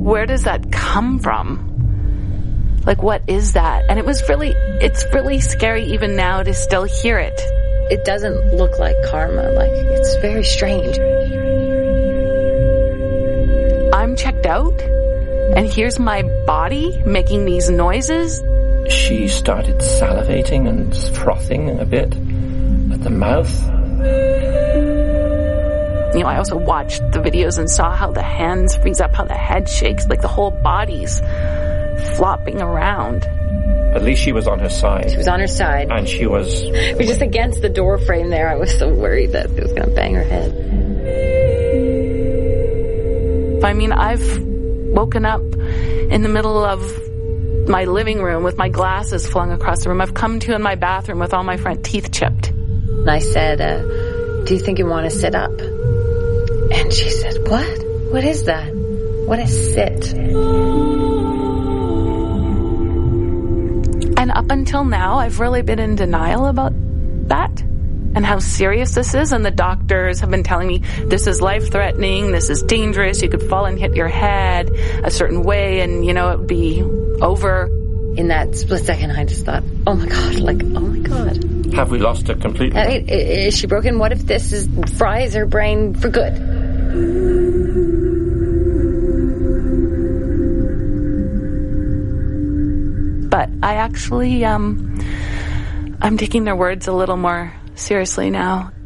where does that come from? Like, what is that? And it's really scary even now to still hear it. It doesn't look like karma. Like, it's very strange. I'm checked out, and here's my body making these noises. She started salivating and frothing a bit at the mouth. You know, I also watched the videos and saw how the hands freeze up, how the head shakes, like the whole body's flopping around. At least she was on her side. She was on her side. And she was... We're just against the door frame there. I was so worried that it was going to bang her head. I mean, I've woken up in the middle of my living room with my glasses flung across the room. I've come to in my bathroom with all my front teeth chipped. And I said, do you think you want to sit up? And she said, what? What is that? What is sit? And up until now, I've really been in denial about that and how serious this is. And the doctors have been telling me this is life-threatening, this is dangerous, you could fall and hit your head a certain way and, you know, it would be over. In that split second, I just thought, oh my God. Have we lost her completely? Is she broken? What if this fries her brain for good? But I actually, I'm taking their words a little more seriously now.